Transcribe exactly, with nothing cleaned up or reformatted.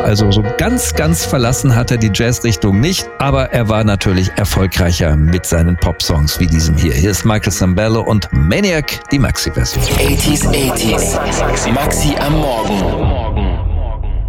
Also so ganz, ganz verlassen hat er die Jazz-Richtung nicht, aber er war natürlich erfolgreicher mit seinen Pop-Songs wie diesem hier. Hier ist Michael Sembello und Maniac, die Maxi-Version. achtziger, achtziger. Maxi am Morgen.